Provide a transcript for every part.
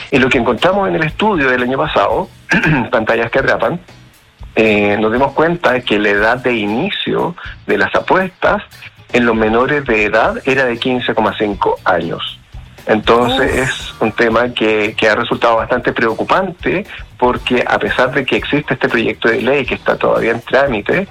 Y lo que encontramos en el estudio del año pasado, pantallas que atrapan, nos dimos cuenta de que la edad de inicio de las apuestas en los menores de edad era de 15,5 años. Entonces es un tema que ha resultado bastante preocupante, porque a pesar de que existe este proyecto de ley que está todavía en trámite,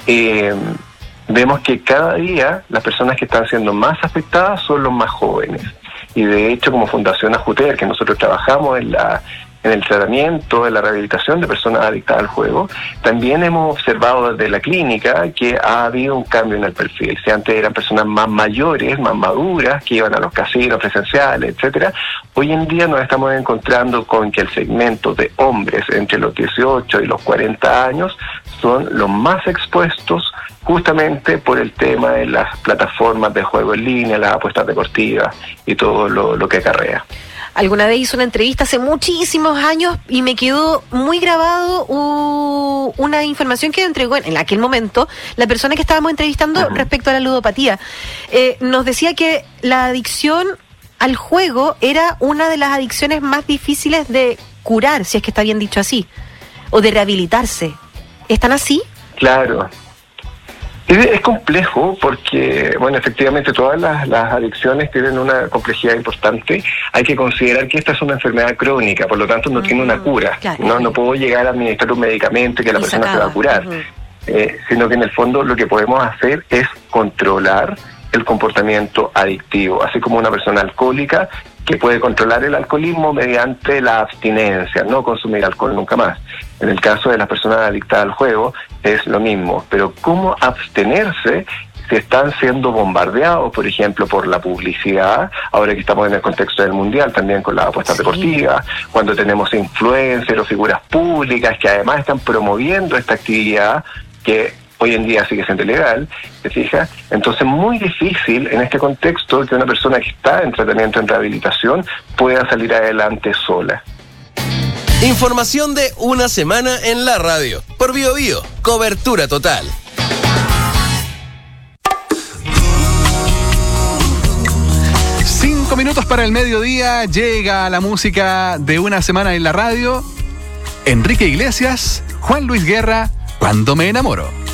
vemos que cada día las personas que están siendo más afectadas son los más jóvenes. Y de hecho, como Fundación Ajuter, que nosotros trabajamos en el tratamiento, en la rehabilitación de personas adictas al juego, también hemos observado desde la clínica que ha habido un cambio en el perfil. Si antes eran personas más mayores, más maduras, que iban a los casinos presenciales, etcétera, hoy en día nos estamos encontrando con que el segmento de hombres entre los 18 y los 40 años son los más expuestos, justamente por el tema de las plataformas de juego en línea, las apuestas deportivas y todo lo que acarrea. Alguna vez hice una entrevista hace muchísimos años y me quedó muy grabado una información que entregó en aquel momento la persona que estábamos entrevistando respecto a la ludopatía. Nos decía que la adicción al juego era una de las adicciones más difíciles de curar, si es que está bien dicho así, o de rehabilitarse. ¿Están así? Claro. Es complejo porque, bueno, efectivamente todas las adicciones tienen una complejidad importante. Hay que considerar que esta es una enfermedad crónica, por lo tanto no tiene una cura. Claro, no puedo llegar a administrar un medicamento y que la persona se va a curar, sino que en el fondo lo que podemos hacer es controlar el comportamiento adictivo, así como una persona alcohólica que puede controlar el alcoholismo mediante la abstinencia, no consumir alcohol nunca más. En el caso de las personas adictas al juego es lo mismo, pero ¿cómo abstenerse si están siendo bombardeados, por ejemplo, por la publicidad? Ahora que estamos en el contexto del mundial, también con las apuestas deportivas, cuando tenemos influencers o figuras públicas que además están promoviendo esta actividad que hoy en día sigue siendo ilegal, ¿te fijas? Entonces muy difícil en este contexto que una persona que está en tratamiento, en rehabilitación, pueda salir adelante sola. Información de una semana en la radio. Por Bio Bio, cobertura total. 5 minutos para el mediodía, llega la música de una semana en la radio. Enrique Iglesias, Juan Luis Guerra, Cuando me enamoro.